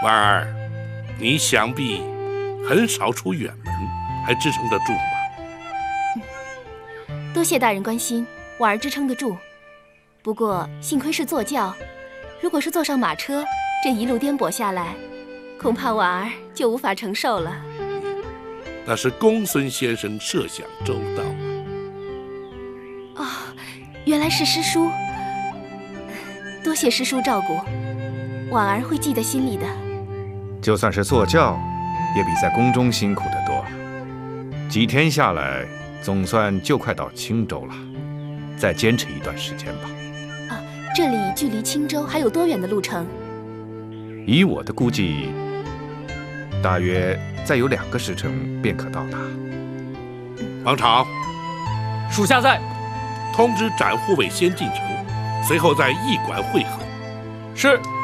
婉儿，你想必很少出远门，还支撑得住吗？ 多谢大人关心，婉儿支撑得住。不过幸亏是坐轿，如果是坐上马车，这一路颠簸下来，恐怕婉儿就无法承受了。 那是公孙先生设想周到哦，原来是师叔，多谢师叔照顾，婉儿会记在心里的。 就算是坐轿，也比在宫中辛苦得多。几天下来，总算就快到青州了，再坚持一段时间吧。 这里距离青州还有多远的路程？ 以我的估计，大约再有2个时辰便可到达。 王朝， 属下在。 通知斩护卫先进城，随后在驿馆会合。 是。